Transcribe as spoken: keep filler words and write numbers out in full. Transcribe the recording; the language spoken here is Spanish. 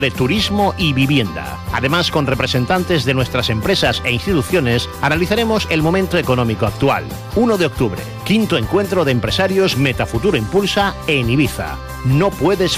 de turismo y vivienda. Además, con representantes de nuestras empresas e instituciones, analizaremos el momento económico actual. uno de octubre, quinto encuentro de empresarios Metafuturo Impulsa en Ibiza. No puedes